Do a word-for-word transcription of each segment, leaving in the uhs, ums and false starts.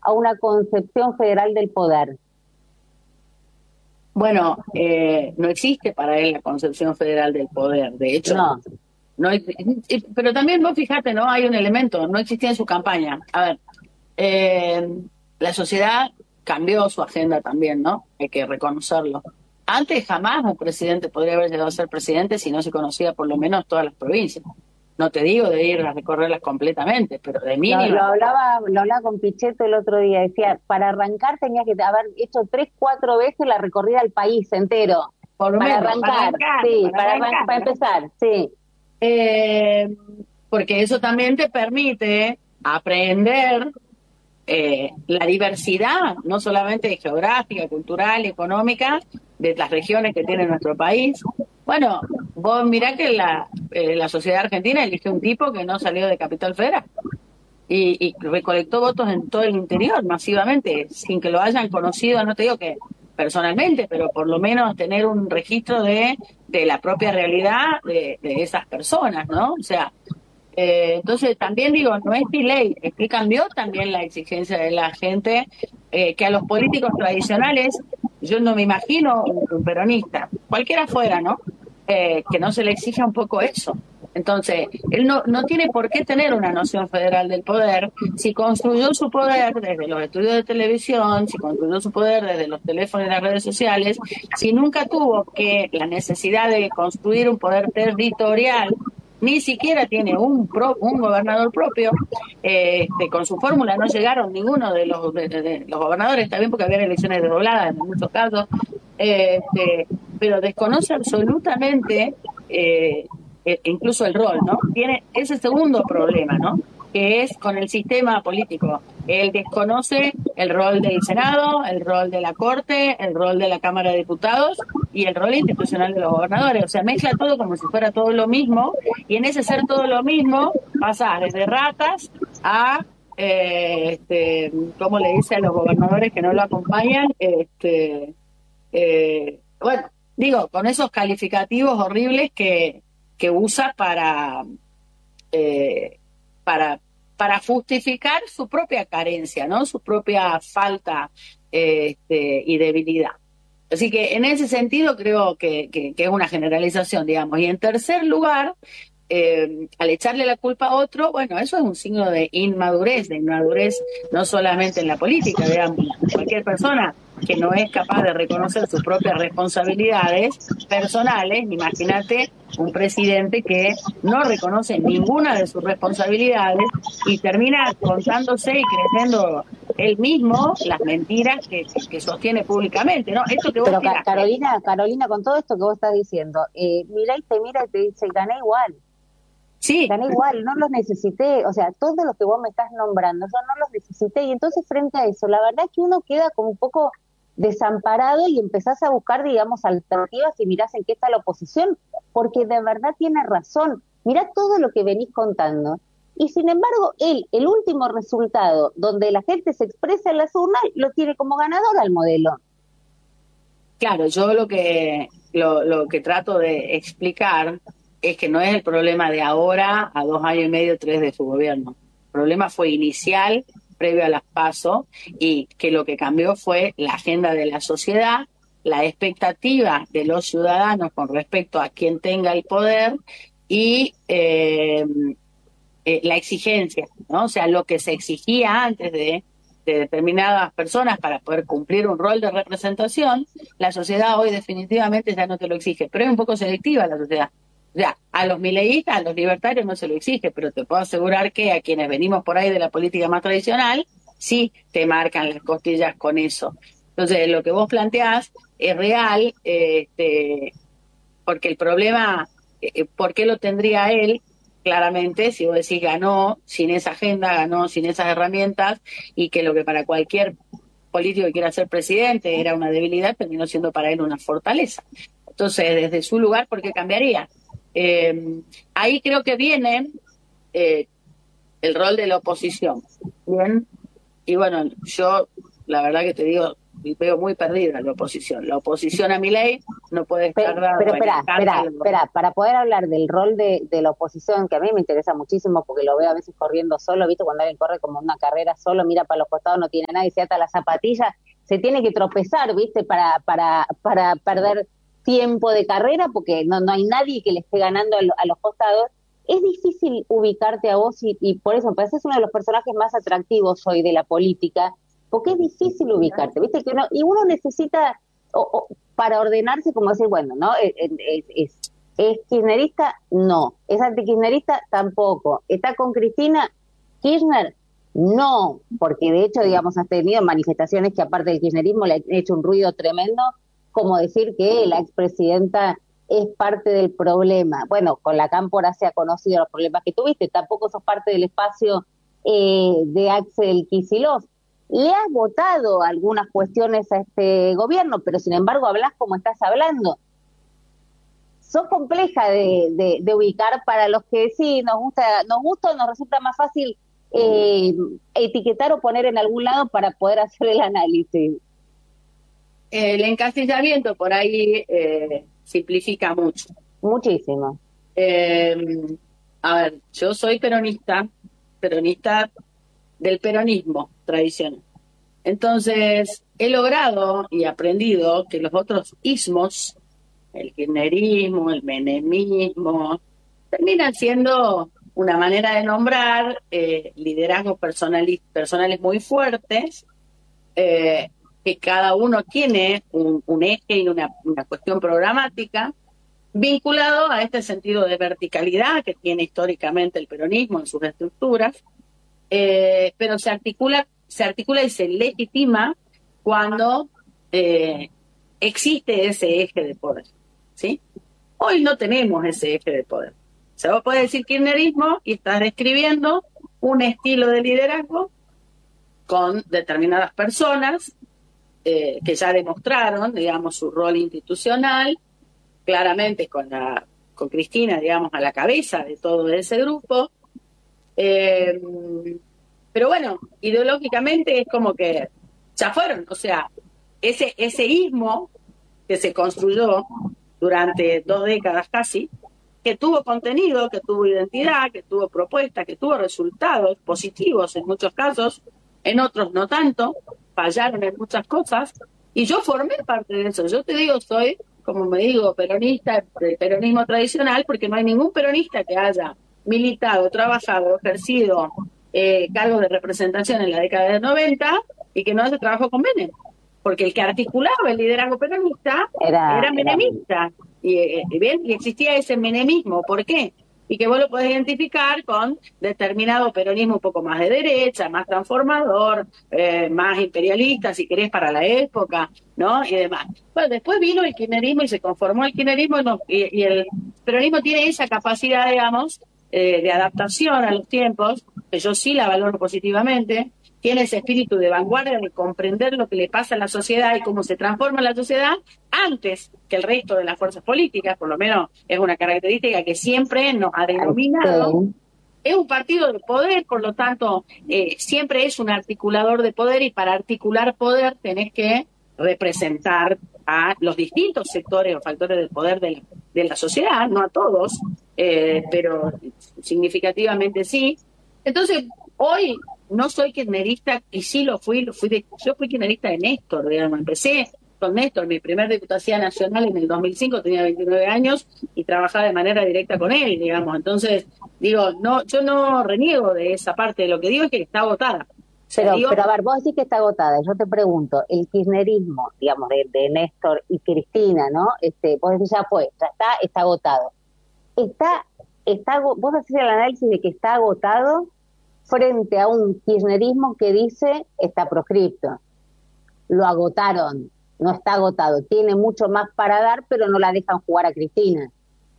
a una concepción federal del poder? Bueno, eh, no existe para él la concepción federal del poder. De hecho, No, no, hay- pero también vos fijate, ¿no? Hay un elemento, no existía en su campaña. A ver, eh, la sociedad cambió su agenda también, ¿no? Hay que reconocerlo. Antes jamás un presidente podría haber llegado a ser presidente si no se conocía por lo menos todas las provincias. No te digo de ir a recorrerlas completamente, pero de lo, lo mínima, hablaba, lo hablaba con Pichetto el otro día, decía, para arrancar tenías que haber hecho tres, cuatro veces la recorrida del país entero. por lo Para menos, para arrancar, arrancar, sí, para para arran- arrancar. para empezar, sí. Eh, porque eso también te permite aprender eh, la diversidad, no solamente geográfica, cultural, económica, de las regiones que tiene nuestro país. Bueno, vos mirá que la, eh, la sociedad argentina eligió un tipo que no salió de Capital Federal y, y recolectó votos en todo el interior masivamente, sin que lo hayan conocido, no te digo que personalmente, pero por lo menos tener un registro de, de la propia realidad de, de esas personas, ¿no? O sea, eh, entonces también digo, no es ley, es que cambió también la exigencia de la gente, eh, que a los políticos tradicionales, yo no me imagino un, un peronista, cualquiera fuera, ¿no? Eh, que no se le exija un poco eso. Entonces, él no, no tiene por qué tener una noción federal del poder si construyó su poder desde los estudios de televisión, si construyó su poder desde los teléfonos y las redes sociales, si nunca tuvo que la necesidad de construir un poder territorial, ni siquiera tiene un pro, un gobernador propio, eh, este, con su fórmula no llegaron ninguno de los, de, de los gobernadores, está bien porque había elecciones desdobladas en muchos casos, eh, este, pero desconoce absolutamente eh, eh, incluso el rol, ¿no? Tiene ese segundo problema, ¿no? Que es con el sistema político. Él desconoce el rol del Senado, el rol de la Corte, el rol de la Cámara de Diputados y el rol institucional de los gobernadores. O sea, mezcla todo como si fuera todo lo mismo y en ese ser todo lo mismo pasa desde ratas a, eh, este, ¿cómo le dice a los gobernadores que no lo acompañan? Este, eh, bueno, digo, con esos calificativos horribles que, que usa para, eh, para, para justificar su propia carencia, ¿no? Su propia falta eh, este, y debilidad. Así que en ese sentido creo que, que, que es una generalización, digamos. Y en tercer lugar, eh, al echarle la culpa a otro, bueno, eso es un signo de inmadurez, de inmadurez no solamente en la política, digamos, cualquier persona que no es capaz de reconocer sus propias responsabilidades personales, imagínate un presidente que no reconoce ninguna de sus responsabilidades y termina contándose y creyendo él mismo las mentiras que, que, que sostiene públicamente, ¿no? Esto que vos Pero Ca- tiraste. Carolina, Carolina, con todo esto que vos estás diciendo, eh, mira y te mira y te dice, gané igual, Sí, gané igual, no los necesité, o sea, todos los que vos me estás nombrando, yo no los necesité, y entonces frente a eso, la verdad es que uno queda como un poco desamparado y empezás a buscar, digamos, alternativas y mirás en qué está la oposición, porque de verdad tiene razón, mirá todo lo que venís contando, y sin embargo, él, el último resultado, donde la gente se expresa en las urnas, lo tiene como ganador al modelo. claro, yo lo que, lo, lo que trato de explicar es que no es el problema de ahora a dos años y medio, tres de su gobierno. El problema fue inicial, previo a las PASO, y que lo que cambió fue la agenda de la sociedad, la expectativa de los ciudadanos con respecto a quien tenga el poder y eh, eh, la exigencia, ¿no? O sea, lo que se exigía antes de, de determinadas personas para poder cumplir un rol de representación, la sociedad hoy definitivamente ya no te lo exige, pero es un poco selectiva la sociedad. O sea, a los mileístas, a los libertarios no se lo exige, pero te puedo asegurar que a quienes venimos por ahí de la política más tradicional, sí te marcan las costillas con eso. Entonces, lo que vos planteás es real, eh, este, porque el problema, eh, ¿por qué lo tendría él? Claramente, si vos decís ganó sin esa agenda, ganó sin esas herramientas, y que lo que para cualquier político que quiera ser presidente era una debilidad, terminó siendo para él una fortaleza. Entonces, desde su lugar, ¿por qué cambiaría? Eh, ahí creo que viene eh, el rol de la oposición. Bien, y bueno, yo la verdad que te digo, veo muy perdida la oposición. La oposición a Milei no puede Pero, estar dado pero en espera, el espera, cárcel. espera, para poder hablar del rol de, de la oposición, que a mí me interesa muchísimo porque lo veo a veces corriendo solo, ¿viste? Cuando alguien corre como una carrera solo, mira para los costados, no tiene nadie, se ata las zapatillas, se tiene que tropezar, ¿viste? Para, para, para perder tiempo de carrera porque no, no hay nadie que le esté ganando a, lo- a los costados. Es difícil ubicarte a vos y, y por eso me pareces uno de los personajes más atractivos hoy de la política, porque es difícil ubicarte, ¿viste? Que uno, y uno necesita o, o, para ordenarse, como decir, bueno, ¿no? Es, es, es, ¿es kirchnerista? No. ¿Es antikirchnerista? Tampoco. ¿Está con Cristina Kirchner? No, porque de hecho, digamos, has tenido manifestaciones que aparte del kirchnerismo le han hecho un ruido tremendo, como decir que la expresidenta es parte del problema. Bueno, con la Cámpora se ha conocido los problemas que tuviste, tampoco sos parte del espacio eh, de Axel Kicillof. Le has votado algunas cuestiones a este gobierno, pero sin embargo hablas como estás hablando. Sos compleja de, de, de ubicar para los que sí nos gusta, nos gusta o nos resulta más fácil eh, etiquetar o poner en algún lado para poder hacer el análisis. El encasillamiento por ahí eh, simplifica mucho. Muchísimo. Eh, a ver, yo soy peronista, peronista del peronismo tradicional. Entonces, he logrado y aprendido que los otros ismos, el kirchnerismo, el menemismo, terminan siendo una manera de nombrar eh, liderazgos personali- personales muy fuertes, eh, que cada uno tiene un, un eje y una, una cuestión programática vinculado a este sentido de verticalidad que tiene históricamente el peronismo en sus estructuras, eh, pero se articula, se articula y se legitima cuando eh, existe ese eje de poder, ¿sí? Hoy no tenemos ese eje de poder. O sea, vos podés decir kirchnerismo y estás describiendo un estilo de liderazgo con determinadas personas eh, que ya demostraron, digamos, su rol institucional, claramente con la con Cristina, digamos, a la cabeza de todo ese grupo. Eh, pero bueno, ideológicamente es como que ya fueron, o sea, ese, ese ismo que se construyó durante dos décadas casi, que tuvo contenido, que tuvo identidad, que tuvo propuesta, que tuvo resultados positivos en muchos casos, en otros no tanto, fallaron en muchas cosas, y yo formé parte de eso. Yo te digo, soy, como me digo, peronista del peronismo tradicional, porque no hay ningún peronista que haya militado, trabajado, ejercido eh, cargos de representación en la década de noventa y que no haya trabajado con Menem, porque el que articulaba el liderazgo peronista Era, era era menemista, y, eh, bien, y existía ese menemismo. ¿Por qué? Y que vos lo podés identificar con determinado peronismo un poco más de derecha, más transformador, eh, más imperialista, si querés, para la época, ¿no? Y demás. Bueno, después vino el kirchnerismo y se conformó el kirchnerismo y, no, y, y el peronismo tiene esa capacidad, digamos, eh, de adaptación a los tiempos, que yo sí la valoro positivamente. Tiene ese espíritu de vanguardia de comprender lo que le pasa a la sociedad y cómo se transforma la sociedad antes que el resto de las fuerzas políticas, por lo menos es una característica que siempre nos ha denominado. sí. Es un partido de poder, por lo tanto, eh, siempre es un articulador de poder, y para articular poder tenés que representar a los distintos sectores o factores de poder de la, de la sociedad, no a todos, eh, pero significativamente sí. Entonces, hoy no soy kirchnerista, y sí lo fui, lo fui de, yo fui kirchnerista de Néstor, digamos. Empecé con Néstor, mi primer diputación nacional en el dos mil cinco, tenía veintinueve años y trabajaba de manera directa con él, digamos. Entonces, digo, no, yo no reniego de esa parte, lo que digo es que está agotada. Pero, digo, pero a ver, vos decís que está agotada. Yo te pregunto, el kirchnerismo, digamos, de, de Néstor y Cristina, ¿no? Este, vos decís, ya fue, ya está, está agotado. Está, está, vos hacés el análisis de que está agotado frente a un kirchnerismo que dice está proscripto. Lo agotaron, no está agotado. Tiene mucho más para dar, pero no la dejan jugar a Cristina.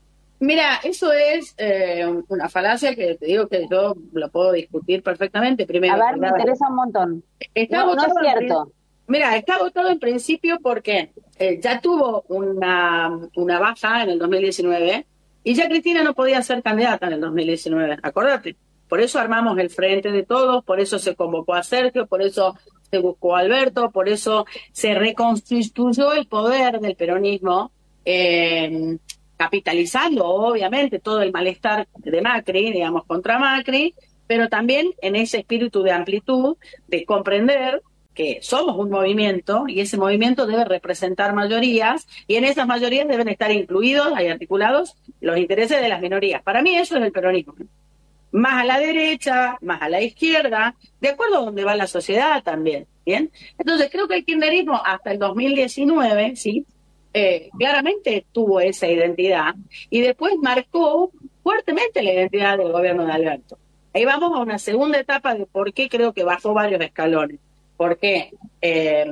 Mira, eso es eh, una falacia que te digo que yo lo puedo discutir perfectamente. Primero, a ver, me interesa un montón. Está no, no es cierto. Mira, está agotado en principio porque eh, ya tuvo una, una baja en el dos mil diecinueve y ya Cristina no podía ser candidata en el dos mil diecinueve, acordate. Por eso armamos el Frente de Todos, por eso se convocó a Sergio, por eso se buscó a Alberto, por eso se reconstituyó el poder del peronismo eh, capitalizando obviamente todo el malestar de Macri, digamos, contra Macri, pero también en ese espíritu de amplitud, de comprender que somos un movimiento y ese movimiento debe representar mayorías y en esas mayorías deben estar incluidos y articulados los intereses de las minorías. Para mí eso es el peronismo. Más a la derecha, más a la izquierda, de acuerdo a donde va la sociedad también, ¿bien? Entonces creo que el kirchnerismo hasta el dos mil diecinueve, ¿sí? Eh, claramente tuvo esa identidad y después marcó fuertemente la identidad del gobierno de Alberto. Ahí vamos a una segunda etapa de por qué creo que bajó varios escalones. Porque eh,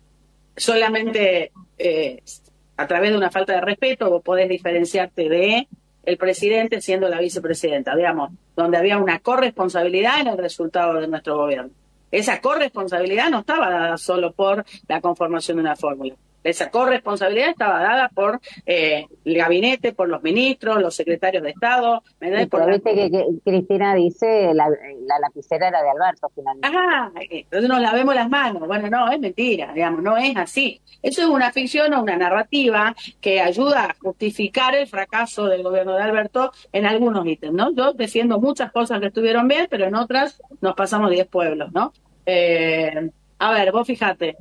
solamente eh, a través de una falta de respeto vos podés diferenciarte de el presidente siendo la vicepresidenta, digamos, donde había una corresponsabilidad en el resultado de nuestro gobierno. Esa corresponsabilidad no estaba dada solo por la conformación de una fórmula. Esa corresponsabilidad estaba dada por eh, el gabinete, por los ministros, los secretarios de Estado. ¿Me por viste la... que, que Cristina dice la, la lapicera era de Alberto finalmente? Ah, entonces nos lavemos las manos. Bueno, no, es mentira, digamos, no es así. Eso es una ficción o una narrativa que ayuda a justificar el fracaso del gobierno de Alberto en algunos ítems, ¿no? Yo defiendo muchas cosas que estuvieron bien, pero en otras nos pasamos diez pueblos, ¿no? Eh, a ver, vos fíjate,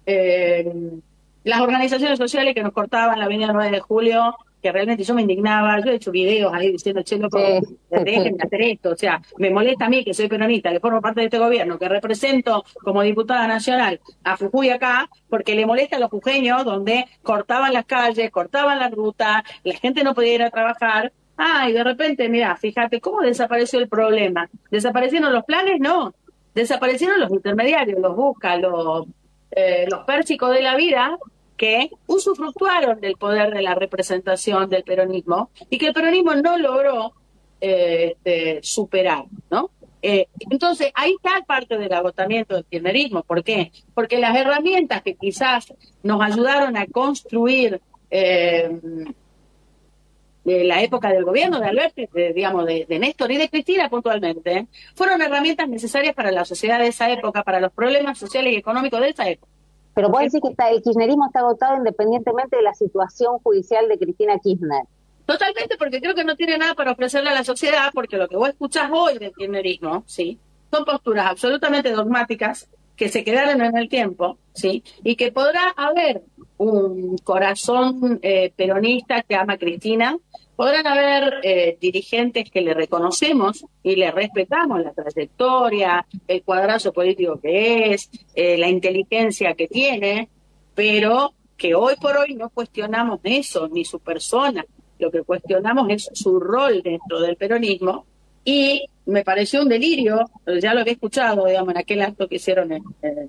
eh, las organizaciones sociales que nos cortaban la avenida nueve de julio, que realmente yo me indignaba, yo he hecho videos ahí diciendo, che, loco, sí, dejen de hacer esto, o sea, me molesta a mí que soy peronista, que formo parte de este gobierno, que represento como diputada nacional a Jujuy acá, porque le molesta a los jujeños donde cortaban las calles, cortaban la ruta, la gente no podía ir a trabajar. Ah, y de repente, mira, fíjate cómo desapareció el problema. ¿Desaparecieron los planes? No. Desaparecieron los intermediarios, los busca, los, eh, los pérsicos de la vida, que usufructuaron del poder de la representación del peronismo y que el peronismo no logró eh, este, superar, ¿no? Eh, entonces, ahí está parte del agotamiento del kirchnerismo. ¿Por qué? Porque las herramientas que quizás nos ayudaron a construir eh, de la época del gobierno de Alberto, de, digamos, de, de Néstor y de Cristina puntualmente, fueron herramientas necesarias para la sociedad de esa época, para los problemas sociales y económicos de esa época. Pero vos decís que está, el kirchnerismo está agotado independientemente de la situación judicial de Cristina Kirchner. Totalmente, porque creo que no tiene nada para ofrecerle a la sociedad, porque lo que vos escuchás hoy del kirchnerismo, ¿sí?, son posturas absolutamente dogmáticas que se quedaron en el tiempo, ¿sí?, y que podrá haber un corazón eh, peronista que ama a Cristina, podrán haber eh, dirigentes que le reconocemos y le respetamos la trayectoria, el cuadrazo político que es, eh, la inteligencia que tiene, pero que hoy por hoy no cuestionamos eso, ni su persona. Lo que cuestionamos es su rol dentro del peronismo y me pareció un delirio, ya lo había escuchado, digamos, en aquel acto que hicieron en, en,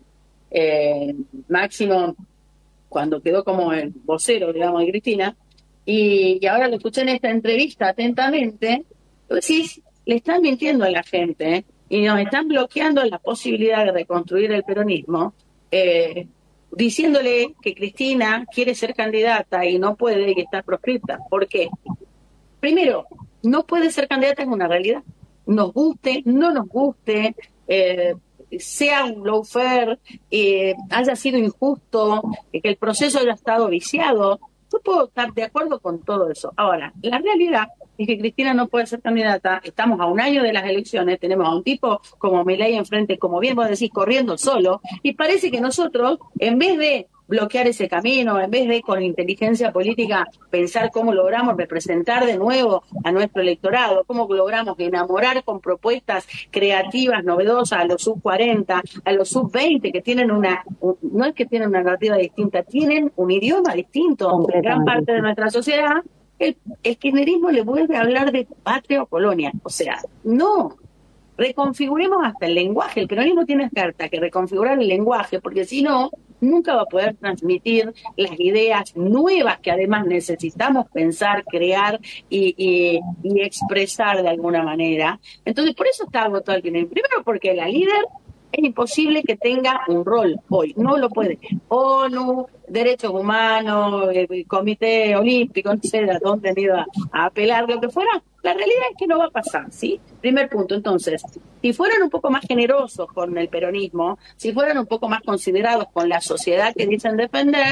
en Máximo cuando quedó como el vocero, digamos, de Cristina, y, y ahora lo escuché en esta entrevista atentamente, sí, le están mintiendo a la gente, ¿eh? Y nos están bloqueando la posibilidad de reconstruir el peronismo, eh, diciéndole que Cristina quiere ser candidata y no puede y está proscripta. ¿Por qué? Primero, no puede ser candidata, es una realidad. Nos guste, no nos guste, eh, sea un lawfare, eh, haya sido injusto, eh, que el proceso haya estado viciado. Yo puedo estar de acuerdo con todo eso. Ahora, la realidad es que Cristina no puede ser candidata, estamos a un año de las elecciones, tenemos a un tipo como Milei enfrente, como bien vos decís, corriendo solo, y parece que nosotros, en vez de bloquear ese camino, en vez de con inteligencia política pensar cómo logramos representar de nuevo a nuestro electorado, cómo logramos enamorar con propuestas creativas, novedosas a los sub cuarenta, a los sub veinte, que tienen una, no es que tienen una narrativa distinta, tienen un idioma distinto en gran parte de nuestra sociedad. El, el kirchnerismo le vuelve a hablar de patria o colonia. O sea, no, reconfiguremos hasta el lenguaje. El peronismo tiene carta que reconfigurar el lenguaje, porque si no, nunca va a poder transmitir las ideas nuevas que además necesitamos pensar, crear y, y, y expresar de alguna manera. Entonces, por eso está agotado el kirchnerismo. Primero porque la líder es imposible que tenga un rol hoy, no lo puede. ONU, Derechos Humanos, el Comité Olímpico, no sé de dónde han ido a, a apelar, lo que fuera, la realidad es que no va a pasar, ¿sí? Primer punto, entonces, si fueran un poco más generosos con el peronismo, si fueran un poco más considerados con la sociedad que dicen defender,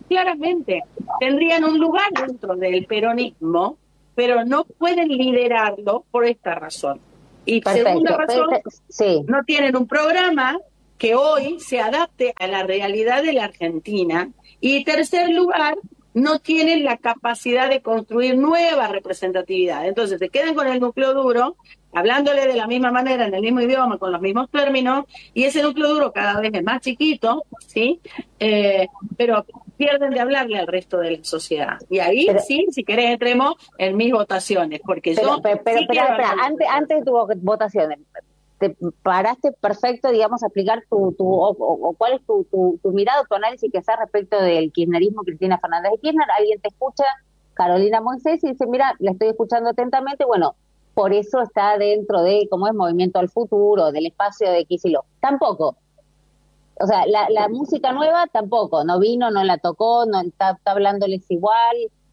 claramente. Tendrían un lugar dentro del peronismo, pero no pueden liderarlo por esta razón. Y Perfecto. segunda razón, sí. no tienen un programa que hoy se adapte a la realidad de la Argentina. Y tercer lugar, no tienen la capacidad de construir nueva representatividad. Entonces se quedan con el núcleo duro, hablándole de la misma manera, en el mismo idioma, con los mismos términos, y ese núcleo duro cada vez es más chiquito, ¿sí? Eh, pero pierden de hablarle al resto de la sociedad. Y ahí pero, sí, si querés, entremos en mis votaciones, porque pero, yo... Pero, pero, sí pero espera, antes, antes de tu votaciones, te paraste perfecto, digamos, a explicar tu, tu o, o, o cuál es tu, tu, tu mirada, tu análisis que haces respecto del kirchnerismo, Cristina Fernández de Kirchner. Alguien te escucha, Carolina Moisés, y dice, mira, la estoy escuchando atentamente, bueno, por eso está dentro de, como es, Movimiento al Futuro, del espacio de Kicillof. Tampoco. O sea, la, la música nueva tampoco, no vino, no la tocó, no está, está hablándoles igual,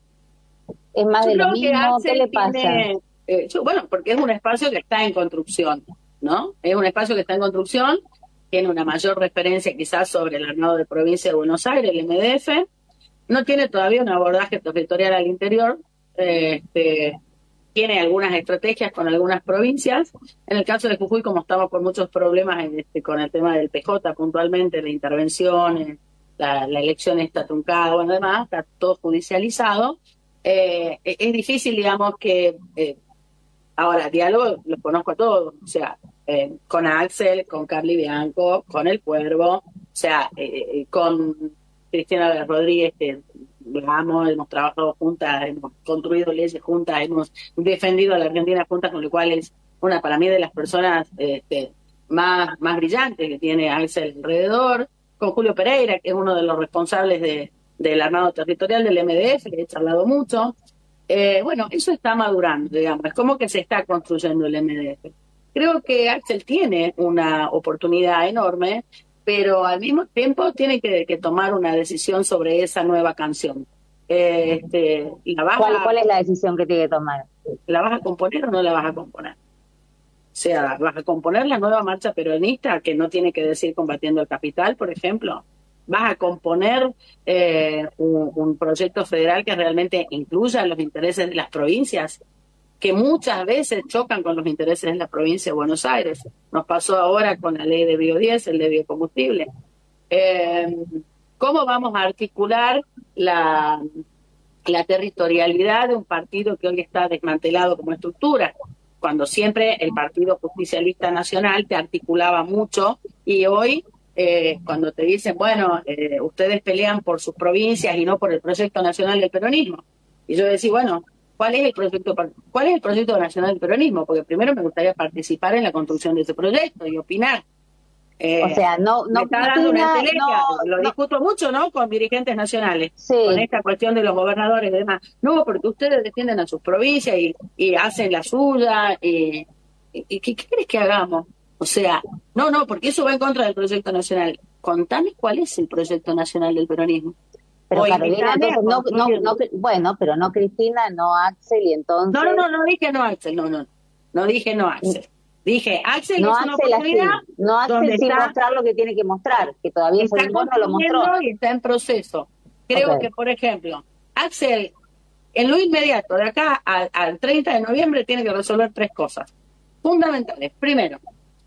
es más yo de lo mismo, ¿qué le pasa? Tiene, eh, yo, bueno, porque es un espacio que está en construcción, ¿no? Es un espacio que está en construcción, tiene una mayor referencia quizás sobre el armado de provincia de Buenos Aires, el M D F, no tiene todavía un abordaje territorial al interior, eh, este, tiene algunas estrategias con algunas provincias. En el caso de Jujuy, como estamos por muchos problemas este, con el tema del P J puntualmente, de intervenciones, la, la elección está truncada, bueno, además está todo judicializado. Eh, es difícil, digamos, que... Eh, ahora, diálogo los conozco a todos, o sea, eh, con Axel, con Carly Bianco, con El Cuervo, o sea, eh, con Cristina Rodríguez, que la amo, hemos trabajado juntas, hemos construido leyes juntas, hemos defendido a la Argentina juntas, con lo cual es una, para mí, de las personas este, más, más brillantes que tiene Axel alrededor, con Julio Pereira, que es uno de los responsables de, del armado territorial del M D F, le he charlado mucho. Eh, bueno, eso está madurando, digamos, es como que se está construyendo el M D F. Creo que Axel tiene una oportunidad enorme, pero al mismo tiempo tiene que, que tomar una decisión sobre esa nueva canción. Eh, este, ¿la vas ¿Cuál, a, ¿Cuál es la decisión que tiene que tomar? ¿La vas a componer o no la vas a componer? O sea, ¿vas a componer la nueva marcha peronista, que no tiene que decir combatiendo el capital, por ejemplo? ¿Vas a componer eh, un, un proyecto federal que realmente incluya los intereses de las provincias, que muchas veces chocan con los intereses de la provincia de Buenos Aires? Nos pasó ahora con la ley de biodiesel, de biocombustible. Eh, ¿Cómo vamos a articular la, la territorialidad de un partido que hoy está desmantelado como estructura? Cuando siempre el Partido Justicialista Nacional te articulaba mucho, y hoy... Eh, cuando te dicen, bueno, eh, ustedes pelean por sus provincias y no por el proyecto nacional del peronismo. Y yo decía, bueno, ¿cuál es el proyecto cuál es el proyecto nacional del peronismo? Porque primero me gustaría participar en la construcción de ese proyecto y opinar. Eh, o sea, no, no, me está dando una entelequia, no, lo no. discuto mucho, ¿no? Con dirigentes nacionales, sí. con esta cuestión de los gobernadores y demás. No, porque ustedes defienden a sus provincias y, y hacen la suya. Y, y ¿qué, ¿Qué crees que hagamos? O sea, no, no, porque eso va en contra del proyecto nacional. Contame cuál es el proyecto nacional del peronismo. Pero o Carolina, entonces, no, no, no, bueno, pero no Cristina, no Axel, y entonces... No, no, no, no dije no Axel, no, no, no dije no Axel. Dije, Axel no es Axel una oportunidad así. No Axel sin está, mostrar lo que tiene que mostrar, que todavía ese no lo mostró. Y está en proceso. Creo okay. que, por ejemplo, Axel, en lo inmediato, de acá al, al treinta de noviembre, tiene que resolver tres cosas fundamentales. Primero,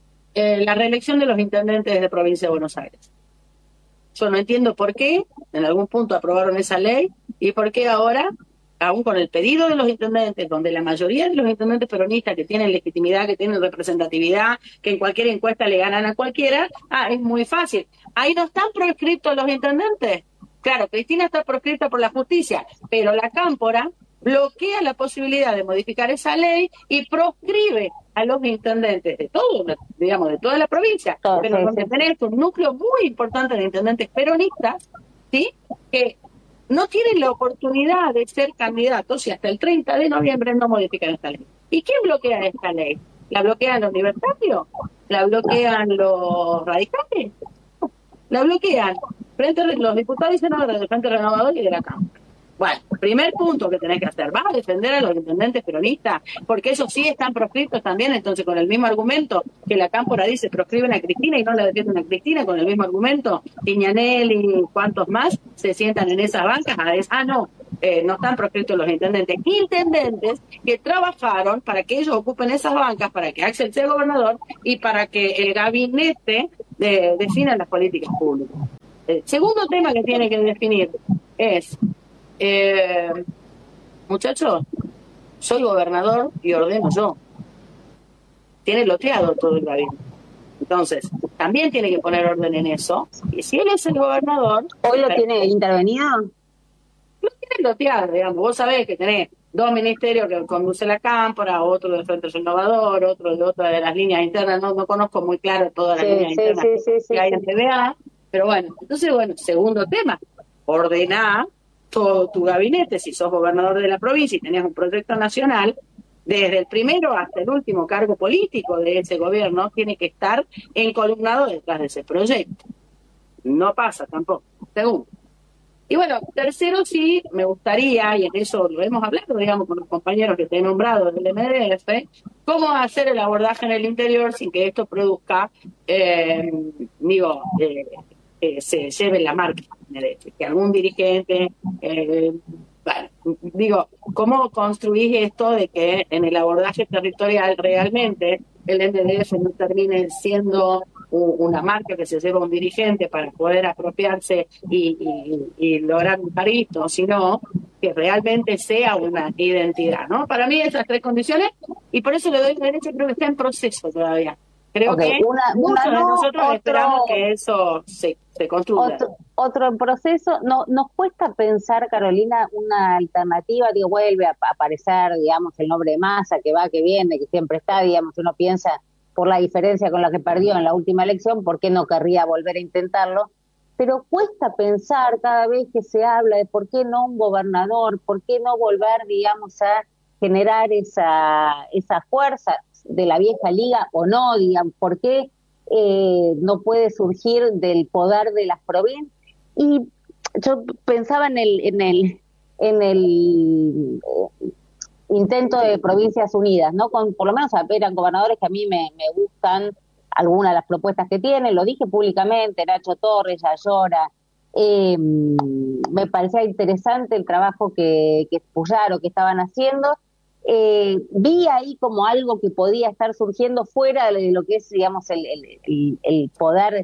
Eh, la reelección de los intendentes de provincia de Buenos Aires. Yo no entiendo por qué en algún punto aprobaron esa ley y por qué ahora, aún con el pedido de los intendentes, donde la mayoría de los intendentes peronistas que tienen legitimidad, que tienen representatividad, que en cualquier encuesta le ganan a cualquiera, ah, es muy fácil. Ahí no están proscriptos los intendentes. Claro, Cristina está proscripta por la justicia, pero la Cámpora bloquea la posibilidad de modificar esa ley y proscribe a los intendentes de todo, digamos, de toda la provincia, oh, pero sí, donde sí. tenés un núcleo muy importante de intendentes peronistas, ¿sí? Que no tienen la oportunidad de ser candidatos y hasta el treinta de noviembre no modifican esta ley. ¿Y quién bloquea esta ley? ¿La bloquean los libertarios? ¿La bloquean los radicales? La bloquean frente los diputados y senadores del Frente Renovador y de la Cámara. Bueno, Primer punto que tenés que hacer, ¿vas a defender a los intendentes peronistas? Porque ellos sí están proscriptos también, entonces con el mismo argumento que la Cámpora dice proscriben a Cristina y no la defienden a Cristina, con el mismo argumento, Piñanel y cuantos más se sientan en esas bancas a decir, ah, no, eh, no están proscriptos los intendentes. Intendentes que trabajaron para que ellos ocupen esas bancas, para que Axel sea gobernador y para que el gabinete de, defina las políticas públicas. El segundo tema que tiene que definir es, eh, muchachos, soy gobernador y ordeno yo. Tiene loteado todo el gabinete. Entonces, también tiene que poner orden en eso. Y si él es el gobernador... ¿Hoy lo tiene intervenido? Lo tiene loteado, digamos. Vos sabés que tenés dos ministerios que conduce la Cámpora, otro del Frente Renovador, otro de otra de las líneas internas. No, no conozco muy claro todas las sí, líneas sí, internas sí, sí, que sí, hay sí. en T V A. Pero bueno, entonces, bueno, segundo tema, ordená todo tu gabinete, si sos gobernador de la provincia y tenés un proyecto nacional, desde el primero hasta el último cargo político de ese gobierno, tiene que estar encolumnado detrás de ese proyecto. No pasa tampoco. Segundo. Y bueno, tercero sí, me gustaría, y en eso lo hemos hablado, digamos, con los compañeros que te he nombrado del M D F, cómo hacer el abordaje en el interior sin que esto produzca, eh, digo, eh, eh, se lleve la marca, que algún dirigente, eh, bueno, digo, ¿cómo construís esto de que en el abordaje territorial realmente el M D F no termine siendo una marca que se lleva un dirigente para poder apropiarse y, y, y lograr un carito, sino que realmente sea una identidad, ¿no? Para mí esas tres condiciones, y por eso le doy la derecha, creo que está en proceso todavía. Creo okay, que una, muchos una de no, nosotros otro, esperamos que eso se, se construya. Otro, otro en proceso. No, nos cuesta pensar, Carolina, una alternativa, digo, vuelve a, a aparecer, digamos, el nombre de Massa, que va, que viene, que siempre está, digamos, uno piensa por la diferencia con la que perdió en la última elección, ¿por qué no querría volver a intentarlo? Pero cuesta pensar cada vez que se habla de por qué no un gobernador, por qué no volver, digamos, a generar esa, esa fuerza de la vieja liga o no, digamos, por qué eh, no puede surgir del poder de las provincias. Y yo pensaba en el, en el, en el eh, intento de Provincias Unidas, ¿no? Con, por lo menos eran gobernadores que a mí me, me gustan algunas de las propuestas que tienen, lo dije públicamente, Nacho Torres, Ayora, eh, me parecía interesante el trabajo que, que Puyaro, que estaban haciendo. Eh, vi ahí como algo que podía estar surgiendo fuera de lo que es, digamos, el, el, el, el poder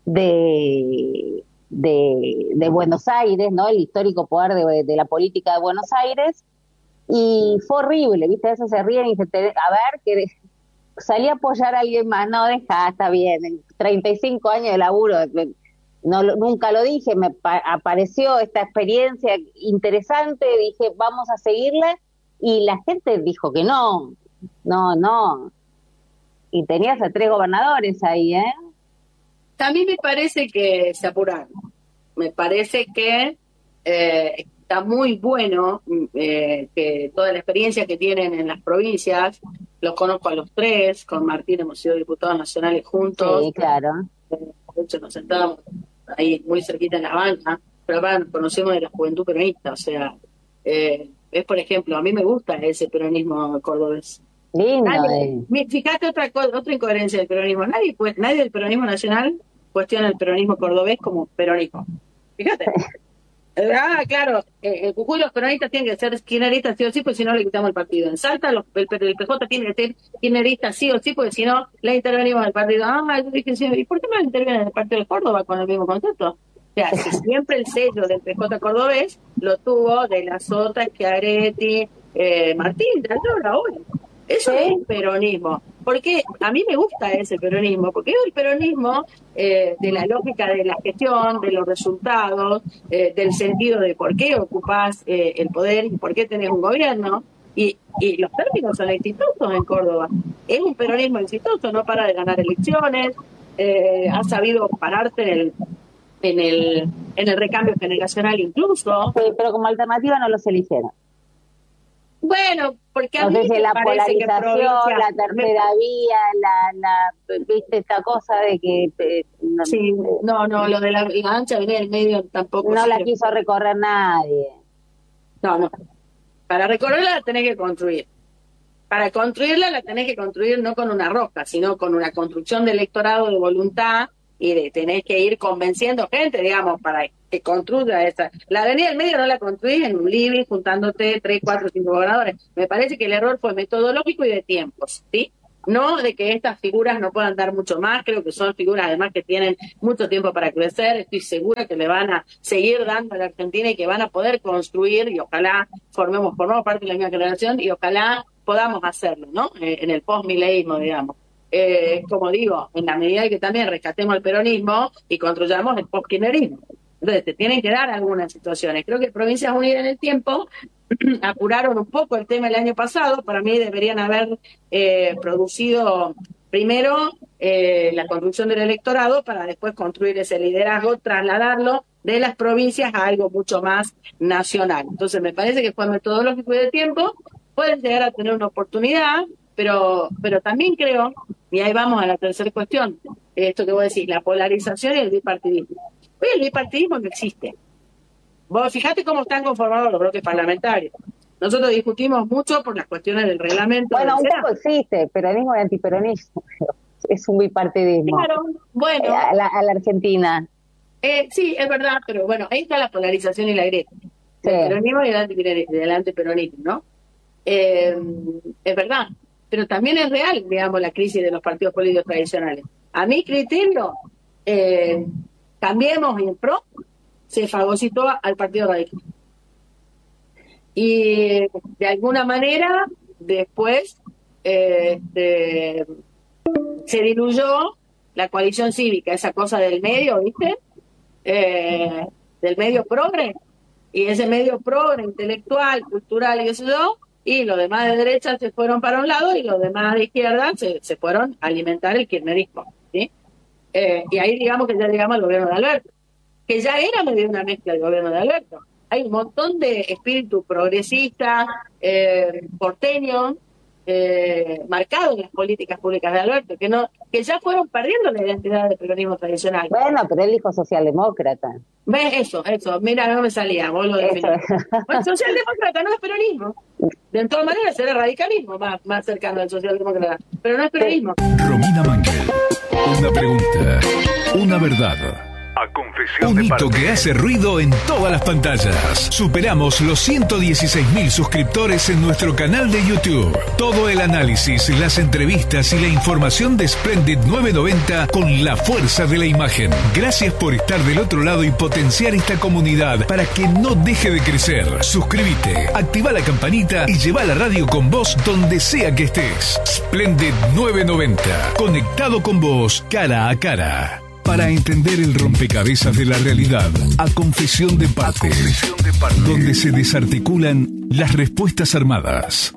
de, de, de Buenos Aires, ¿no? El histórico poder de, de la política de Buenos Aires. Y fue horrible, ¿viste? Eso se ríen y se te... A ver, que salí a apoyar a alguien más. No, deja, está bien. En treinta y cinco años de laburo, no, nunca lo dije, me pa- apareció esta experiencia interesante, dije, vamos a seguirla, y la gente dijo que no, no, no. Y tenías a tres gobernadores ahí, ¿eh? A mí me parece que se apuraron. Me parece que eh, está muy bueno eh, que toda la experiencia que tienen en las provincias, los conozco a los tres, con Martín hemos sido diputados nacionales juntos. Sí, claro. Eh, de hecho, nos sentábamos ahí muy cerquita en la banca, pero ahora nos conocemos de la juventud peronista, o sea, eh, es por ejemplo, a mí me gusta ese peronismo cordobés. Lindo. Nadie, Eh. fíjate otra cosa, otra incoherencia del peronismo. Nadie, pues, nadie del peronismo nacional cuestiona el peronismo cordobés como peronismo. Fíjate. Ah, claro, eh, el Jujuy los peronistas tienen que ser kirchneristas sí o sí, porque si no le quitamos el partido. En Salta los, el, el P J tiene que ser kirchnerista sí o sí, porque si no le intervenimos en el partido. Ah, yo dije, sí, ¿y por qué no le intervienen en el partido de Córdoba con el mismo concepto? O sea, si siempre el sello del P J cordobés lo tuvo de la Sota, Schiaretti, eh, Martín, de Ayora, hoy. Eso ¿Sí? es peronismo. Porque a mí me gusta ese peronismo, porque es el peronismo eh, de la lógica de la gestión, de los resultados, eh, del sentido de por qué ocupás eh, el poder y por qué tenés un gobierno. Y, y los términos son exitosos en Córdoba. Es un peronismo exitoso, no para de ganar elecciones, eh, ha sabido pararse en el, en el, en el recambio generacional incluso. Sí, pero como alternativa no los eligieron. Bueno, porque a No mí sé si me la parece que polarización, provincia, la tercera me, vía, la, la, viste esta cosa de que eh, no, sí, no, no, lo de la, la ancha avenida del medio tampoco no la sirve. quiso recorrer nadie. No, no. Para recorrerla la tenés que construir. Para construirla la tenés que construir no con una roca, sino con una construcción de electorado de voluntad y de tenés que ir convenciendo gente, digamos, para que construya esa. La Avenida del Medio no la construís en un living juntándote tres, cuatro, cinco gobernadores. Me parece que el error fue metodológico y de tiempos, ¿sí? No de que estas figuras no puedan dar mucho más, creo que son figuras además que tienen mucho tiempo para crecer, estoy segura que le van a seguir dando a la Argentina y que van a poder construir y ojalá formemos, formemos parte de la misma generación y ojalá podamos hacerlo, ¿no? Eh, en el post-mileísmo, digamos. Eh, como digo, en la medida que también rescatemos el peronismo y construyamos el post-kirchnerismo. Entonces, te tienen que dar algunas situaciones. Creo que Provincias Unidas en el tiempo apuraron un poco el tema el año pasado. Para mí deberían haber eh, producido primero eh, la construcción del electorado para después construir ese liderazgo, trasladarlo de las provincias a algo mucho más nacional. Entonces, me parece que fue metodológico y de tiempo. Pueden llegar a tener una oportunidad, pero pero también creo, y ahí vamos a la tercera cuestión, esto que vos decís, la polarización y el bipartidismo. Hoy el bipartidismo no existe. Vos fijate cómo están conformados los bloques parlamentarios. Nosotros discutimos mucho por las cuestiones del reglamento. Bueno, del un poco existe, peronismo y antiperonismo. Es un bipartidismo. Claro, bueno. Eh, a, la, a la Argentina. Eh, sí, es verdad, pero bueno, ahí está la polarización y la grieta. Sí. El peronismo y el antiperonismo, el antiperonismo, ¿no? Eh, es verdad, pero también es real, digamos, la crisis de los partidos políticos tradicionales. A mi criterio, eh, Cambiemos y el P R O se fagocitó al Partido Radical. Y de alguna manera, después eh, de, se diluyó la coalición cívica, esa cosa del medio, ¿viste? Eh, del medio progre, y ese medio progre, intelectual, cultural y eso yo, y los demás de derecha se fueron para un lado y los demás de izquierda se, se fueron a alimentar el kirchnerismo, ¿sí? Eh, y ahí digamos que ya llegamos al gobierno de Alberto, que ya era medio una mezcla del gobierno de Alberto. Hay un montón de espíritu progresista, eh, porteño, eh, marcado en las políticas públicas de Alberto, que no que ya fueron perdiendo la identidad del peronismo tradicional. Bueno, pero él dijo socialdemócrata. ¿Ves? Eso, eso. Mira, no me salía, vos lo definís. Bueno, socialdemócrata no es peronismo. De todas maneras será radicalismo más, más cercano al socialdemócrata, pero no es peronismo. Romina Mangel, una pregunta, una verdad. A confesión Un hito que hace ruido en todas las pantallas. Superamos los ciento dieciséis mil suscriptores en nuestro canal de YouTube. Todo el análisis, las entrevistas y la información de Splendid novecientos noventa con la fuerza de la imagen. Gracias por estar del otro lado y potenciar esta comunidad para que no deje de crecer. Suscríbete, activa la campanita y lleva la radio con vos donde sea que estés. Splendid novecientos noventa. Conectado con vos, cara a cara. Para entender el rompecabezas de la realidad, a confesión de parte, confesión de parte, donde se desarticulan las respuestas armadas.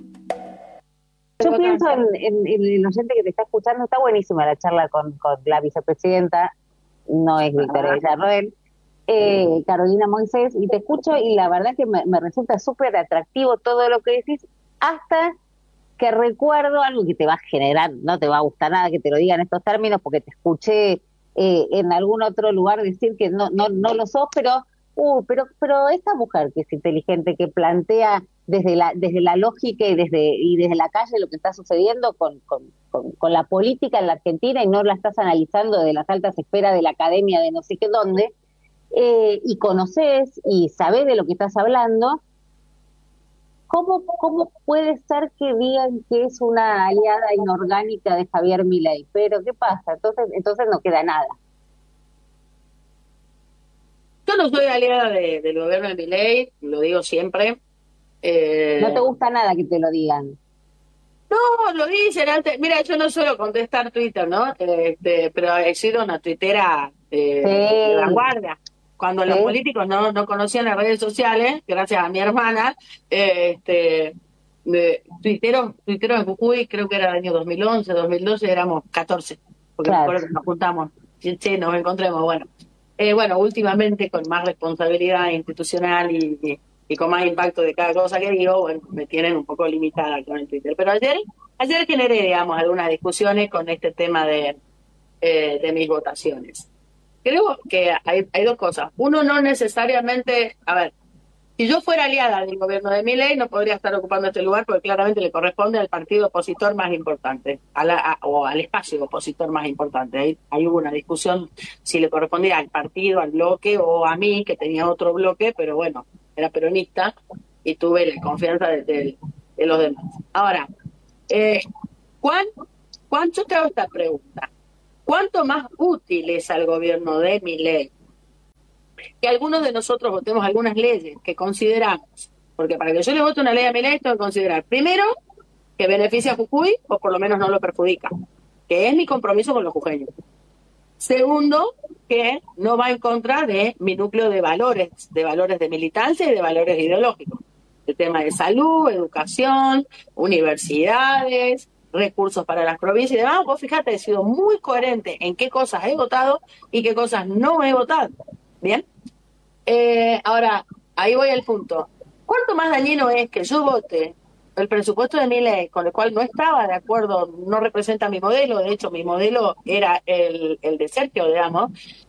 Yo pienso en, en, en el oyente que te está escuchando, está buenísima la charla con, con la vicepresidenta, no es Victoria Villarroel, eh, Carolina Moisés, y te escucho y la verdad que me, me resulta súper atractivo todo lo que decís, hasta que recuerdo algo que te va a generar, no te va a gustar nada que te lo diga en estos términos, porque te escuché Eh, en algún otro lugar decir que no no no lo sos, pero uh, pero pero esta mujer que es inteligente, que plantea desde la desde la lógica y desde y desde la calle lo que está sucediendo con con, con, con la política en la Argentina y no la estás analizando desde las altas esferas de la academia de no sé qué dónde, eh, y conoces y sabés de lo que estás hablando. ¿Cómo, ¿Cómo puede ser que digan que es una aliada inorgánica de Javier Milei? Pero ¿qué pasa? Entonces entonces no queda nada. Yo no soy aliada de, del gobierno de Milei, lo digo siempre. Eh, ¿No te gusta nada que te lo digan? No, lo dicen antes. Mira, yo no suelo contestar Twitter, ¿no? Este, pero he sido una tuitera eh, sí. de vanguardia. Cuando ¿sí? los políticos no, no conocían las redes sociales, gracias a mi hermana, eh, este, de, tuiteros, tuiteros en Jujuy, creo que era el año dos mil once, dos mil doce, éramos catorce, porque claro. me acuerdo que nos juntamos, che, nos encontremos, bueno. Eh, bueno, últimamente con más responsabilidad institucional y, y, y con más impacto de cada cosa que digo, bueno, me tienen un poco limitada con el Twitter. Pero ayer, ayer generé, digamos, algunas discusiones con este tema de, eh, de mis votaciones. Creo que hay, hay dos cosas. Uno, no necesariamente, a ver, Si yo fuera aliada del gobierno de Milei, no podría estar ocupando este lugar porque claramente le corresponde al partido opositor más importante, a la, a, o al espacio opositor más importante. Ahí, ahí hubo una discusión si le correspondía al partido, al bloque o a mí, que tenía otro bloque, pero bueno, era peronista y tuve la confianza de, de, de los demás. Ahora, eh, ¿cuán, cuán, yo te hago esta pregunta. ¿Cuánto más útil es al gobierno de Milei que algunos de nosotros votemos algunas leyes que consideramos? Porque para que yo le vote una ley a Milei tengo que considerar, primero, que beneficia a Jujuy o por lo menos no lo perjudica, que es mi compromiso con los jujeños. Segundo, que no va en contra de mi núcleo de valores, de valores de militancia y de valores ideológicos. El tema de salud, educación, universidades, recursos para las provincias y demás. Vos fíjate, he sido muy coherente en qué cosas he votado y qué cosas no he votado. ¿Bien? Eh, ahora, ahí voy al punto. ¿Cuánto más dañino es que yo vote el presupuesto de Milei, con el cual no estaba de acuerdo, no representa mi modelo, de hecho mi modelo era el, el de Sergio, digamos?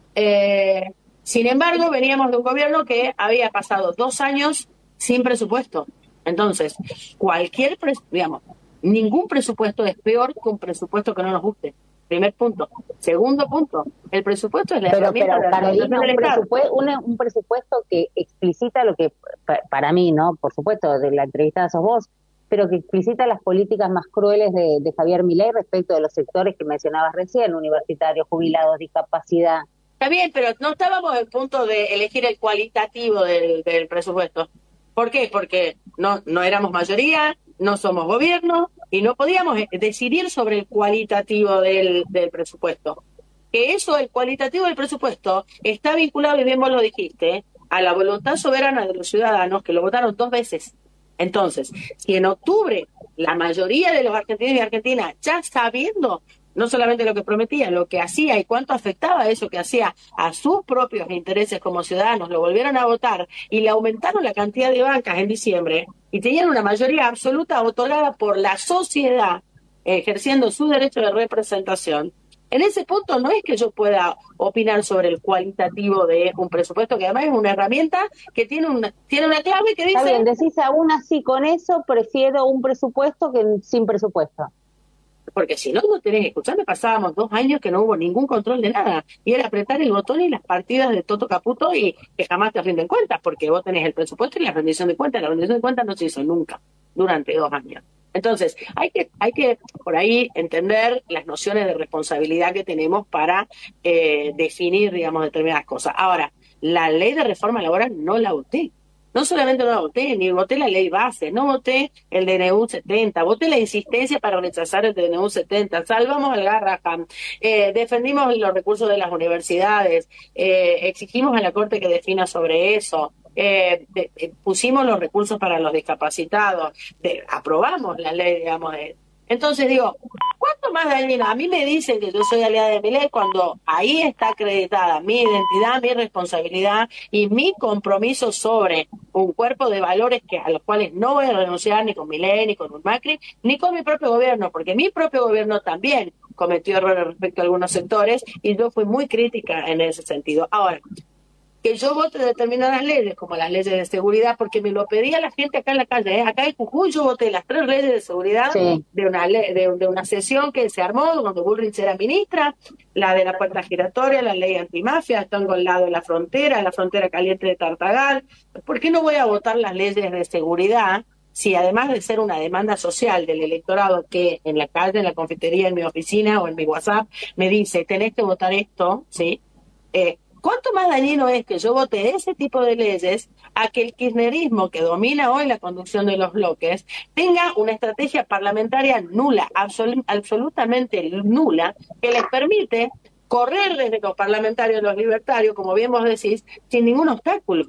Eh, sin embargo, veníamos de un gobierno que había pasado dos años sin presupuesto. Entonces, cualquier, pres- digamos, ningún presupuesto es peor que un presupuesto que no nos guste. Primer punto. Segundo punto, el presupuesto es la Pero, herramienta pero de la Carolina, administración un del Estado. presupuesto, un, un presupuesto que explicita lo que, pa- para mí, ¿no? Por supuesto, de la entrevistada sos vos, pero que explicita las políticas más crueles de, de Javier Milei respecto de los sectores que mencionabas recién, universitarios, jubilados, discapacidad. Está bien, pero no estábamos en el punto de elegir el cualitativo del, del presupuesto. ¿Por qué? Porque no, no éramos mayoría, no somos gobierno y no podíamos decidir sobre el cualitativo del, del presupuesto. Que eso, el cualitativo del presupuesto, está vinculado, y bien vos lo dijiste, a la voluntad soberana de los ciudadanos que lo votaron dos veces. Entonces, si en octubre la mayoría de los argentinos y argentinas, ya sabiendo no solamente lo que prometía, lo que hacía y cuánto afectaba eso que hacía a sus propios intereses como ciudadanos, lo volvieron a votar y le aumentaron la cantidad de bancas en diciembre y tenían una mayoría absoluta otorgada por la sociedad eh, ejerciendo su derecho de representación. En ese punto no es que yo pueda opinar sobre el cualitativo de un presupuesto, que además es una herramienta que tiene una, tiene una clave que dice... Está bien, decís aún así con eso prefiero un presupuesto que sin presupuesto. Porque si no, no tenés, escuchame, pasábamos dos años que no hubo ningún control de nada. Y era apretar el botón y las partidas de Toto Caputo y que jamás te rinden cuentas, porque vos tenés el presupuesto y la rendición de cuentas. La rendición de cuentas no se hizo nunca durante dos años. Entonces, hay que, hay que por ahí entender las nociones de responsabilidad que tenemos para eh, definir, digamos, determinadas cosas. Ahora, la ley de reforma laboral no la voté. No solamente no la voté, ni voté la ley base, no voté el D N U setenta, voté la insistencia para rechazar el D N U setenta, salvamos al Garrahan, eh, defendimos los recursos de las universidades, eh, exigimos a la Corte que defina sobre eso, eh, de, de, pusimos los recursos para los discapacitados, de, aprobamos la ley, digamos, de... Entonces digo, ¿cuánto más dañino? A mí me dicen que yo soy aliada de Milei cuando ahí está acreditada mi identidad, mi responsabilidad y mi compromiso sobre un cuerpo de valores que a los cuales no voy a renunciar ni con Milei, ni con un Macri, ni con mi propio gobierno, porque mi propio gobierno también cometió errores respecto a algunos sectores y yo fui muy crítica en ese sentido. Ahora, que yo vote determinadas leyes, como las leyes de seguridad, porque me lo pedía la gente acá en la calle, ¿eh? Acá en Jujuy yo voté las tres leyes de seguridad sí. de, una ley, de, de una sesión que se armó cuando Bullrich era ministra, la de la puerta giratoria, la ley antimafia, están con el lado de la frontera, la frontera caliente de Tartagal. ¿Por qué no voy a votar las leyes de seguridad si además de ser una demanda social del electorado que en la calle, en la confitería, en mi oficina o en mi WhatsApp me dice, tenés que votar esto, ¿sí? Eh, ¿Cuánto más dañino es que yo vote ese tipo de leyes a que el kirchnerismo que domina hoy la conducción de los bloques tenga una estrategia parlamentaria nula, absol- absolutamente nula, que les permite correr desde los parlamentarios a los libertarios, como bien vos decís, sin ningún obstáculo?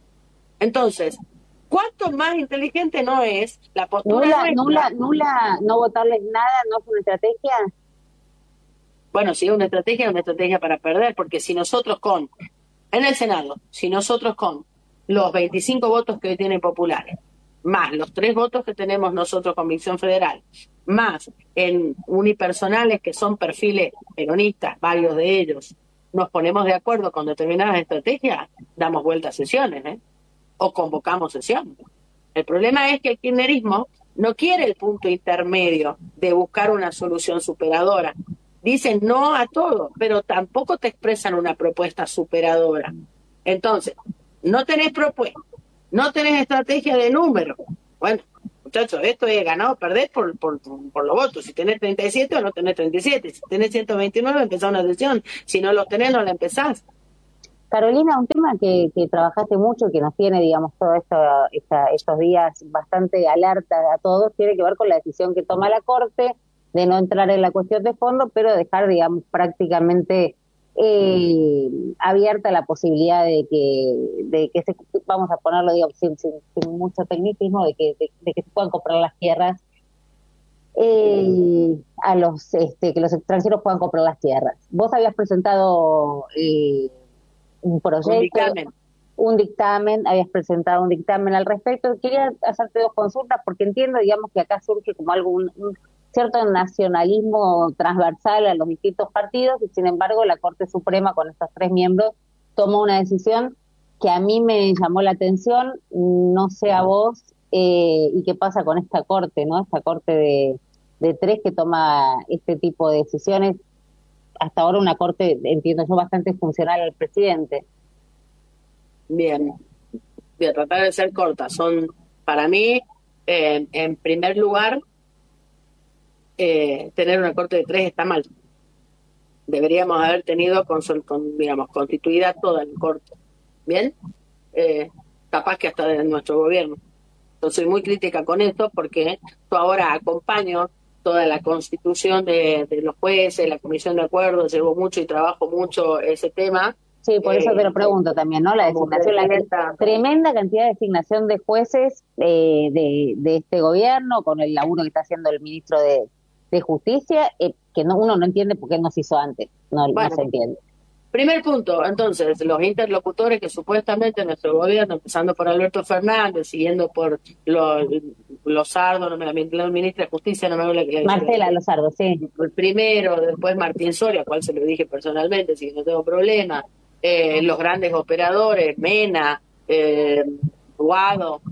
Entonces, ¿cuánto más inteligente no es la postura nula, nuestra? Nula, nula, no votarles nada, ¿no es una estrategia? Bueno, si es una estrategia, es una estrategia para perder, porque si nosotros con, en el Senado, si nosotros con los veinticinco votos que hoy tienen populares, más los tres votos que tenemos nosotros con Convicción Federal, más en unipersonales que son perfiles peronistas, varios de ellos, nos ponemos de acuerdo con determinadas estrategias, damos vuelta a sesiones, ¿eh? o convocamos sesión. El problema es que el kirchnerismo no quiere el punto intermedio de buscar una solución superadora. Dicen no a todo, pero tampoco te expresan una propuesta superadora. Entonces, no tenés propuesta, no tenés estrategia de número. Bueno, muchachos, esto es ganar o perder por, por, por los votos. Si tenés treinta y siete o no tenés treinta y siete. Si tenés ciento veintinueve, empezás una sesión. Si no los tenés, no la empezás. Carolina, un tema que, que trabajaste mucho y que nos tiene, digamos, todos esto, esta, estos días bastante alerta a todos, tiene que ver con la decisión que toma la Corte de no entrar en la cuestión de fondo, pero dejar, digamos, prácticamente eh, abierta la posibilidad de que, de que se, vamos a ponerlo, digamos, sin, sin, sin mucho tecnicismo, de que, de, de que se puedan comprar las tierras, eh, a los, este, que los extranjeros puedan comprar las tierras. Vos habías presentado eh, un proyecto, un dictamen. un dictamen, habías presentado un dictamen al respecto. Quería hacerte dos consultas porque entiendo, digamos, que acá surge como algo, un, un cierto nacionalismo transversal a los distintos partidos y sin embargo la Corte Suprema con estos tres miembros tomó una decisión que a mí me llamó la atención, no sé a vos, eh, y qué pasa con esta Corte, ¿no? Esta Corte de, de tres que toma este tipo de decisiones. Hasta ahora una Corte, entiendo yo, bastante funcional al presidente. Bien, voy a tratar de ser corta. Son, para mí, eh, en primer lugar, eh, tener una Corte de tres está mal. Deberíamos haber tenido, con, con, digamos, constituida toda la Corte. ¿Bien? Eh, capaz que hasta de nuestro gobierno. Yo soy muy crítica con esto porque yo ahora acompaño toda la constitución de, de los jueces, la comisión de acuerdos, llevo mucho y trabajo mucho ese tema. Sí, por eso eh, te lo pregunto también, ¿no? La designación, la tremenda cantidad de designación de jueces eh, de, de este gobierno, con el laburo que está haciendo el ministro de, de Justicia, eh, que no, uno no entiende por qué no se hizo antes, no, bueno, no se entiende. Primer punto, entonces, los interlocutores que supuestamente nuestro gobierno, empezando por Alberto Fernández, siguiendo por los Lozardo, no me la, la ministra de Justicia, no me acuerdo la que Marcela Lozardo, sí. El primero, después Martín Soria, cual se lo dije personalmente, así que no tengo problema. Eh, los grandes operadores, Mena, eh, Guado,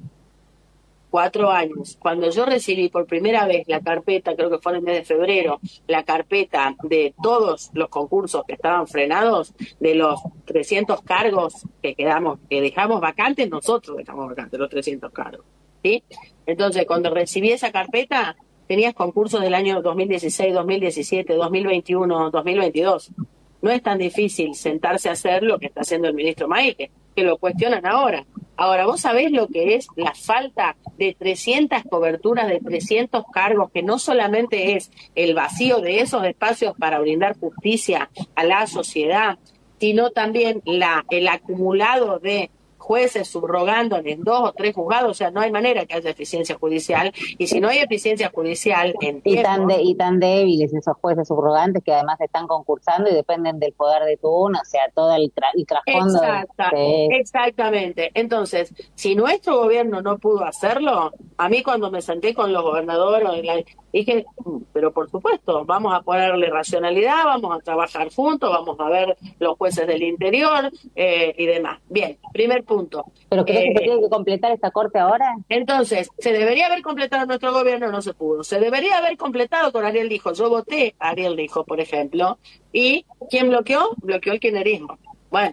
cuatro años. Cuando yo recibí por primera vez la carpeta, creo que fue en el mes de febrero, la carpeta de todos los concursos que estaban frenados, de los trescientos cargos que quedamos, que dejamos vacantes, nosotros dejamos vacantes los trescientos cargos, ¿sí? Entonces, cuando recibí esa carpeta, tenías concursos del año dos mil dieciséis, dos mil diecisiete, dos mil veintiuno, dos mil veintidós. No es tan difícil sentarse a hacer lo que está haciendo el ministro Maíque, que lo cuestionan ahora. Ahora, ¿vos sabés lo que es la falta de trescientas coberturas de trescientos cargos, que no solamente es el vacío de esos espacios para brindar justicia a la sociedad, sino también la el acumulado de jueces subrogando en dos o tres juzgados? O sea, no hay manera que haya eficiencia judicial, y si no hay eficiencia judicial en y tan de, y tan débiles esos jueces subrogantes que además están concursando y dependen del poder de turno, o sea, todo el, tra el trasfondo. Exacta, de... Exactamente. Entonces, si nuestro gobierno no pudo hacerlo, a mí cuando me senté con los gobernadores, la, dije, pero por supuesto, vamos a ponerle racionalidad, vamos a trabajar juntos, vamos a ver los jueces del interior eh, y demás. Bien, primer punto. ¿Pero crees eh, que se tiene que completar esta Corte ahora? Entonces, ¿se debería haber completado nuestro gobierno? No se pudo. Se debería haber completado con Ariel Lijo. Yo voté a Ariel Lijo, por ejemplo, y ¿quién bloqueó? Bloqueó el kirchnerismo. Bueno,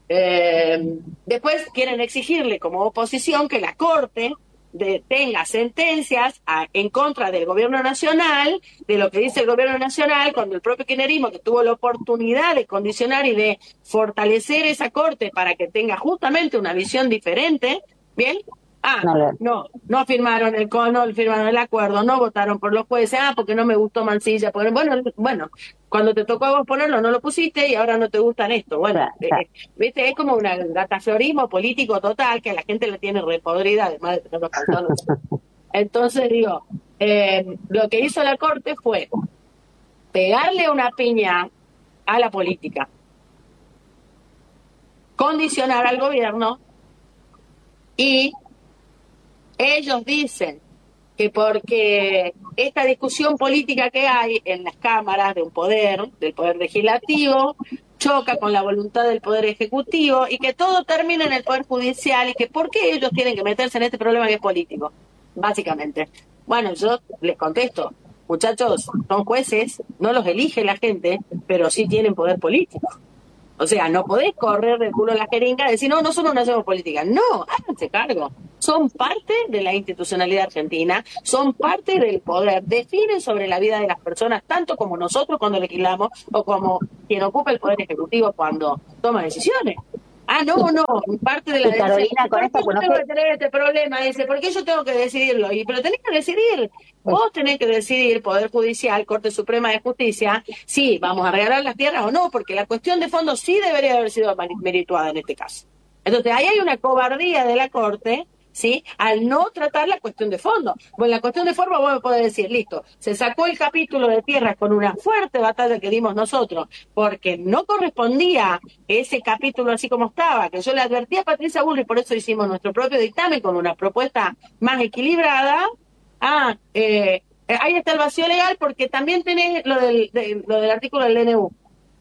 eh, después quieren exigirle como oposición que la Corte de, tenga sentencias a, en contra del gobierno nacional, de lo que dice el gobierno nacional, cuando el propio kirchnerismo, que tuvo la oportunidad de condicionar y de fortalecer esa Corte para que tenga justamente una visión diferente, ¿bien? Ah, no, no, no firmaron el no firmaron el acuerdo, no votaron por los jueces, ah, porque no me gustó Mansilla, porque, bueno, bueno, cuando te tocó a vos ponerlo no lo pusiste y ahora no te gustan esto. Bueno, eh, viste, es como un gataflorismo político total que a la gente le tiene repodrida, además de tener los cartones. Entonces digo, eh, lo que hizo la Corte fue pegarle una piña a la política, condicionar al gobierno, y ellos dicen que porque esta discusión política que hay en las cámaras de un poder, del poder legislativo, choca con la voluntad del Poder Ejecutivo y que todo termina en el Poder Judicial y que por qué ellos tienen que meterse en este problema que es político, básicamente. Bueno, yo les contesto, muchachos, son jueces, no los elige la gente, pero sí tienen poder político. O sea, no podés correr del culo a la jeringa y decir, no, nosotros no hacemos política. No, háganse cargo. Son parte de la institucionalidad argentina, son parte del poder, definen sobre la vida de las personas, tanto como nosotros cuando legislamos o como quien ocupa el poder ejecutivo cuando toma decisiones. Ah, no, no, parte de la decisión. Carolina, con esto, yo bueno, tengo que... que tener este problema, dice, ¿por qué yo tengo que decidirlo? Y pero tenés que decidir, vos tenés que decidir, Poder Judicial, Corte Suprema de Justicia, sí, vamos a regalar las tierras o no, porque la cuestión de fondo sí debería haber sido merituada en este caso. Entonces, ahí hay una cobardía de la Corte, ¿sí? Al no tratar la cuestión de fondo. Bueno, la cuestión de forma vos me podés decir, listo, se sacó el capítulo de tierras con una fuerte batalla que dimos nosotros, porque no correspondía ese capítulo así como estaba, que yo le advertí a Patricia Bullrich, por eso hicimos nuestro propio dictamen con una propuesta más equilibrada. Ah, eh, ahí está el vacío legal, porque también tenés lo del, de, lo del artículo del D N U.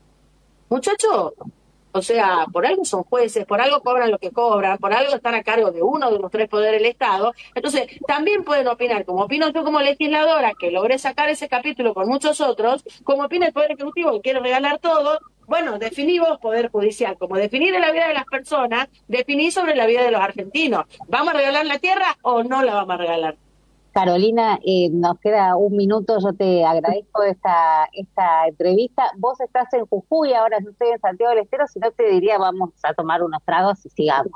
Muchachos, o sea, por algo son jueces, por algo cobran lo que cobran, por algo están a cargo de uno de los tres poderes del Estado. Entonces, también pueden opinar, como opino yo como legisladora, que logré sacar ese capítulo con muchos otros, como opina el Poder Ejecutivo, que quiere regalar todo. Bueno, definí vos, Poder Judicial, como definir la vida de las personas, definí sobre la vida de los argentinos. ¿Vamos a regalar la tierra o no la vamos a regalar? Carolina, eh, nos queda un minuto, yo te agradezco esta esta entrevista. Vos estás en Jujuy, ahora yo estoy en Santiago del Estero, si no te diría vamos a tomar unos tragos y sigamos.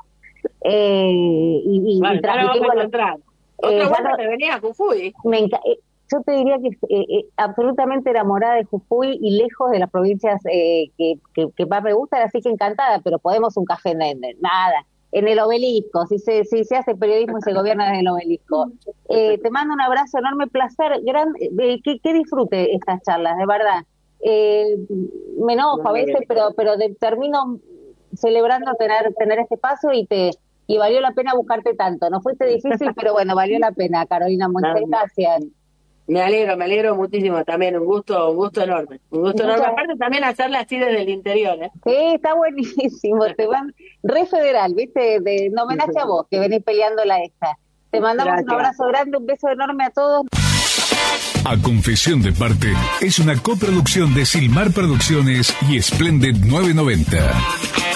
Eh, y, y, bueno, y transmitimos vamos a encontrar. Otra eh, vuelta te venía a Jujuy. Me enca- eh, yo te diría que eh, eh, absolutamente enamorada de Jujuy y lejos de las provincias eh, que, que, que más me gustan, así que encantada, pero podemos un café en el, nada. En el Obelisco, si se, si se hace periodismo y se gobierna en el Obelisco. Eh, te mando un abrazo, enorme placer, gran, eh, que, que disfrute estas charlas, de verdad. Eh, me enojo a veces, pero pero de, termino celebrando tener tener este paso y te y valió la pena buscarte tanto. No fuiste difícil, pero bueno, valió la pena, Carolina, muchas gracias. Me alegro, me alegro muchísimo también, un gusto, un gusto enorme, un gusto Muchas... enorme, aparte también hacerla así desde el interior, ¿eh? Sí, está buenísimo, te van re federal, viste, de, en homenaje a vos, que venís peleándola esta. Te mandamos Gracias. Un abrazo grande, un beso enorme a todos. A Confesión de Parte es una coproducción de Silmar Producciones y Splendid novecientos noventa.